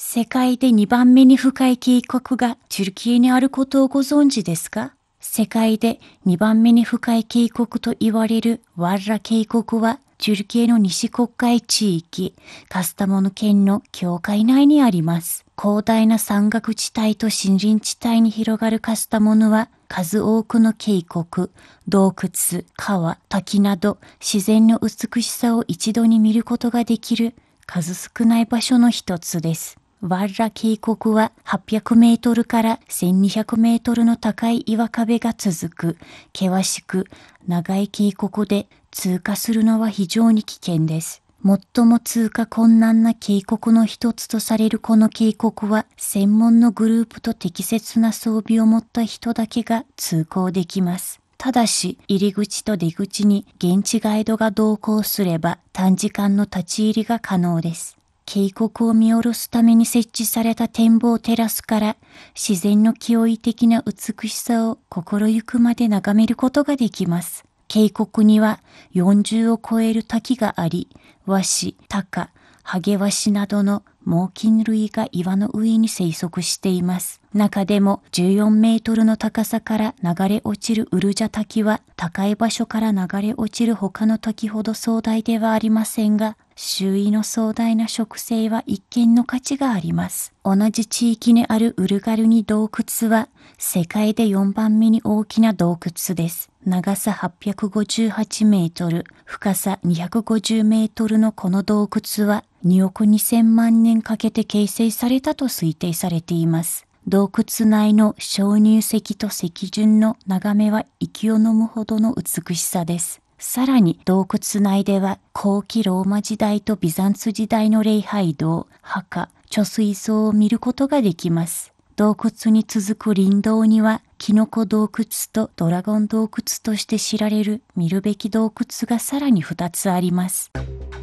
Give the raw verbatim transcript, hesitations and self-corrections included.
世界でにばんめに深い渓谷がチュルキエにあることをご存知ですか？世界でにばんめに深い渓谷と言われるワッラ渓谷は、チュルキエの西黒海地域、カスタモヌ県の境界内にあります。広大な山岳地帯と森林地帯に広がるカスタモヌは、数多くの渓谷、洞窟、川、滝など自然の美しさを一度に見ることができる数少ない場所の一つです。ワッラ渓谷ははっぴゃくメートルからせんにひゃくメートルの高い岩壁が続く険しく長い渓谷で、通過するのは非常に危険です。最も通過困難な渓谷の一つとされるこの渓谷は、専門のグループと適切な装備を持った人だけが通行できます。ただし、入り口と出口に現地ガイドが同行すれば短時間の立ち入りが可能です。渓谷を見下ろすために設置された展望テラスから自然の驚異的な美しさを心ゆくまで眺めることができます。渓谷にはよんじゅうを超える滝があり、ワシ、タカ、ハゲワシなどの猛禽類が岩の上に生息しています。中でもじゅうよんメートルの高さから流れ落ちるウルジャ滝は、高い場所から流れ落ちる他の滝ほど壮大ではありませんが、周囲の壮大な植生は一見の価値があります。同じ地域にあるウルガルニ洞窟は、世界でよんばんめに大きな洞窟です。長さはっぴゃくごじゅうはちメートル、深さにひゃくごじゅうメートルのこの洞窟は、におくにせんまんねんかけて形成されたと推定されています。洞窟内の鍾乳石と石筍の眺めは息を飲むほどの美しさです。さらに洞窟内では後期ローマ時代とビザンツ時代の礼拝堂、墓、貯水槽を見ることができます。洞窟に続く林道にはキノコ洞窟とドラゴン洞窟として知られる見るべき洞窟がさらにふたつあります。